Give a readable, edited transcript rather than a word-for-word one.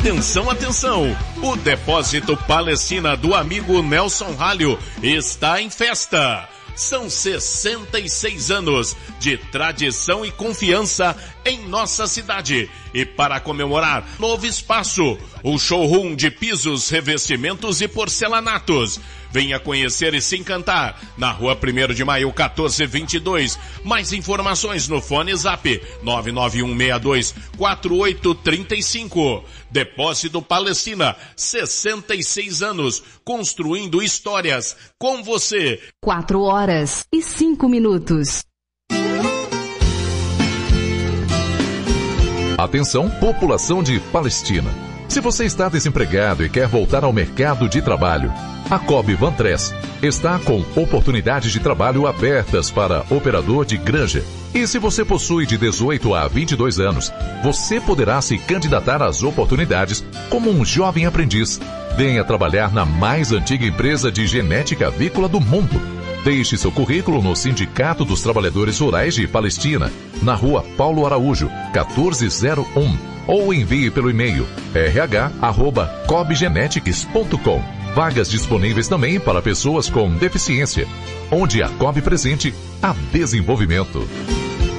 Atenção, atenção! O Depósito Palestina do amigo Nelson Ralho está em festa. São 66 anos de tradição e confiança em nossa cidade. E para comemorar, novo espaço, o showroom de pisos, revestimentos e porcelanatos. Venha conhecer e se encantar na Rua 1º de Maio, 1422. Mais informações no fone Zap 991624835. Depósito Palestina, 66 anos, construindo histórias com você. 4h05. Atenção, população de Palestina. Se você está desempregado e quer voltar ao mercado de trabalho, a Cobb Vantress está com oportunidades de trabalho abertas para operador de granja. E se você possui de 18 a 22 anos, você poderá se candidatar às oportunidades como um jovem aprendiz. Venha trabalhar na mais antiga empresa de genética avícola do mundo. Deixe seu currículo no Sindicato dos Trabalhadores Rurais de Palestina, na Rua Paulo Araújo, 1401, ou envie pelo e-mail rh@cobgenetics.com. Vagas disponíveis também para pessoas com deficiência, onde a Cobb presente há desenvolvimento.